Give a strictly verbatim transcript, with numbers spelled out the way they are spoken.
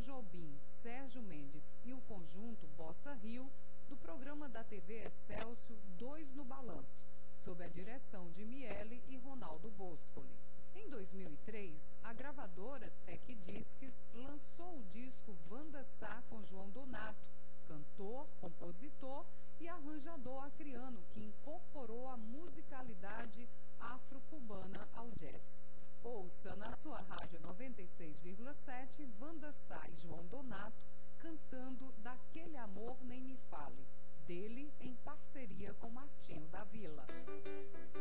Jobim, Sérgio Mendes e o conjunto Bossa Rio, do programa da T V Excelsior Dois no Balanço, sob a direção de Miele e Ronaldo Boscoli. Em dois mil e três, a gravadora Tec Disques lançou o disco Wanda Sá com João Donato, cantor, compositor e arranjador acriano que incorporou a musicalidade afro-cubana ao jazz. Ouça na sua rádio noventa e seis vírgula sete Wanda Sá e João Donato cantando Daquele Amor Nem Me Fale, dele em parceria com Martinho da Vila.